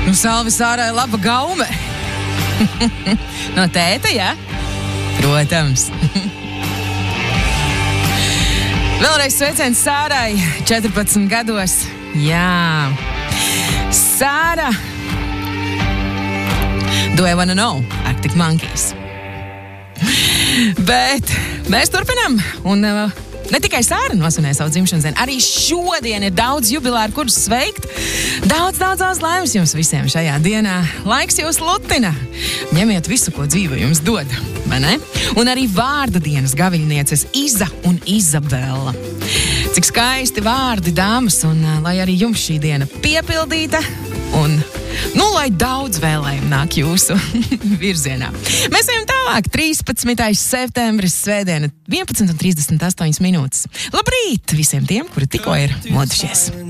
Salve Sārai, laba gaume. No tēta, jā? Protams. Vēlreiz sveiciens Sārai, 14 gados. Jā. Sāra. Do I wanna know? Arctic Monkeys. Bet mēs turpinām, un ne tikai Sāra nosvinēja savu dzimšanas dienu, arī šodien ir daudz jubilāru, kurus sveikt. Daudz laimes jums visiem šajā dienā. Laiks jūs lutina. Ņemiet visu, ko dzīve jums dod, vai ne? Un arī vārda dienas gaviļnieces Iza un Izabela. Cik skaisti vārdi, dāmas, un lai arī jums šī diena piepildīta, un lai daudz vēlējumu nāk jūsu virzienā. Mēs ejam tālāk, 13. septembris, svētdiena, 11:38 minūtes. Labrīt visiem tiem, kuri tikko ir modušies.